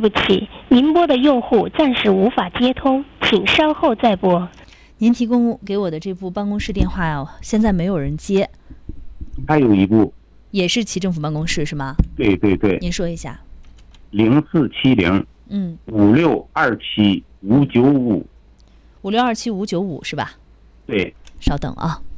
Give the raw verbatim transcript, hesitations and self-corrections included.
不起，您拨的用户暂时无法接通，请稍后再拨。 您提供给我的这部办公室电话哦，现在没有人接。 还有一部， 也是其政府办公室是吗？ 对对对。 您说一下。 零四七零， 嗯， 五六二七五九五， 五六二七五九五是吧？ 对。 稍等啊。